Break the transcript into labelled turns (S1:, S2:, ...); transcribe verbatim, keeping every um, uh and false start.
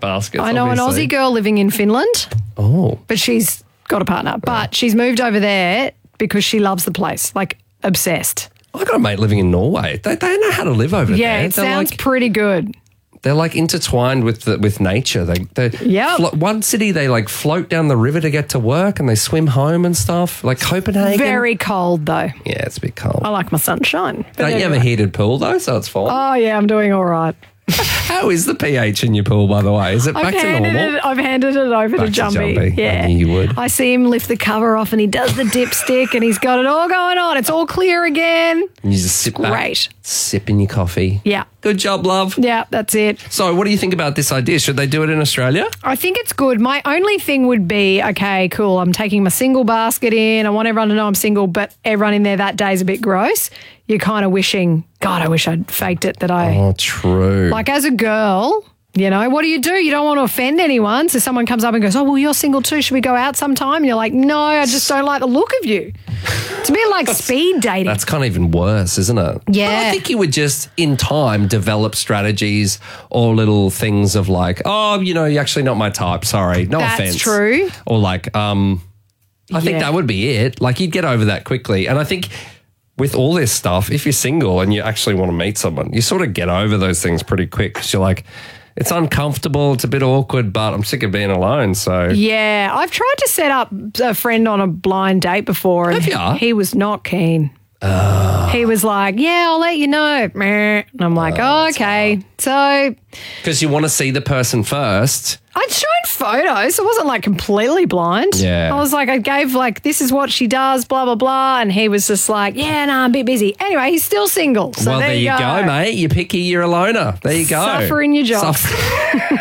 S1: baskets.
S2: I know
S1: obviously.
S2: an Aussie girl living in Finland,
S1: Oh.
S2: but she's got a partner. But she's moved over there because she loves the place, like obsessed.
S1: I got a mate living in Norway. They, they know how to live over
S2: Yeah,
S1: there.
S2: it
S1: They're
S2: sounds
S1: like,
S2: pretty good.
S1: they're like intertwined with the, with nature. They, they
S2: Yep.
S1: flo- one city they like float down the river to get to work, and they swim home and stuff. Like Copenhagen.
S2: Very cold though.
S1: Yeah, it's a bit cold.
S2: I like my sunshine. But
S1: Don't you have a
S2: anyway.
S1: heated pool though? So it's fine.
S2: Oh yeah, I'm doing all right.
S1: How is the pH in your pool, by the way? Is it back
S2: I've
S1: to
S2: handed
S1: normal?
S2: it. I've handed it over
S1: Back
S2: to
S1: to
S2: Jumbie.
S1: Jumbie.
S2: Yeah,
S1: I knew you would.
S2: I see him lift the cover off, and he does the dipstick, and he's got it all going on. It's all clear again.
S1: And you just sit back,
S2: Great.
S1: sipping your coffee.
S2: Yeah,
S1: Good job, love.
S2: yeah, that's it.
S1: So, what do you think about this idea? Should they do it in Australia?
S2: I think it's good. My only thing would be, okay, cool, I'm taking my single basket in. I want everyone to know I'm single, but everyone in there that day is a bit gross. You're kind of wishing, God, I wish I'd faked it that I,
S1: Oh, true.
S2: like as a girl, you know, what do you do? You don't want to offend anyone. So someone comes up and goes, oh, well, you're single too. Should we go out sometime? And you're like, no, I just don't like the look of you. It's a bit like speed dating.
S1: That's kind of even worse, isn't it?
S2: Yeah.
S1: But I think you would just, in time, develop strategies or little things of like, oh, you know, you're actually not my type. Sorry. No
S2: That's
S1: offense.
S2: true.
S1: Or like, um, I think
S2: Yeah.
S1: that would be it. Like, you'd get over that quickly. And I think with all this stuff, if you're single and you actually want to meet someone, you sort of get over those things pretty quick because you're like, it's uncomfortable, it's a bit awkward, but I'm sick of being alone. So
S2: Yeah, I've tried to set up a friend on a blind date before, and
S1: Have ya?
S2: he was not keen. He was like, "Yeah, I'll let you know." Meh. And I'm like, "Oh, okay." So
S1: because you want to see the person first.
S2: I'd shown photos. So it wasn't like completely blind.
S1: Yeah.
S2: I was like, I gave like, this is what she does, blah blah blah, and he was just like, "Yeah, no, I'm a bit busy." Anyway, he's still single. So
S1: well, there, you go.
S2: go,
S1: mate. You're picky, you're a loner. There you go.
S2: Suffer in your job.
S1: Suffer.